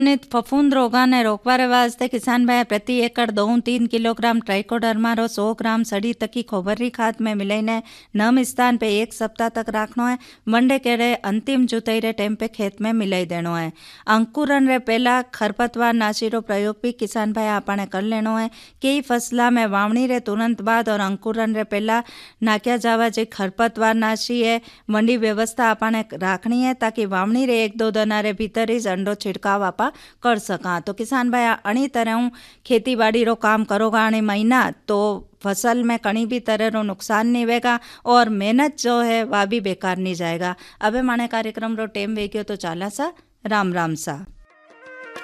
नित फफूंद रोगा ने रोकवारे वास्ते किसान भाई प्रति एकड़ 2-3 किलोग्राम ट्राइकोडर्मा रो 100 ग्राम सड़ी तकी खोबरी खाद में मिलाईने नम स्थान पे 1 सप्ताह तक राखनो है। वंडे केड़े अंतिम जुताई रे टाइम पे खेत में मिलाई देनो है। अंकुरन रे पहला खरपतवार नाशी रो प्रयोग भी किसान भाई आपने कर लेनो है। कई फसला में वावणी रे तुरंत बाद और अंकुरन रे पहला नाक्या जावा जे खरपतवार नाशी है वंडी व्यवस्था आपने राखनी है ताकि वावणी रे 1-2 दना रे भीतर ही अंडो छिड़काव आपा कर सका। तो किसान भाई अणी तरह खेती बाड़ी रो काम करोगा अणी महीना तो फसल में कहीं भी तरह रो नुकसान नहीं होगा और मेहनत जो है वह भी बेकार नहीं जाएगा। अबे माने कार्यक्रम रो टेम वे गयो तो चाला सा। राम राम सा।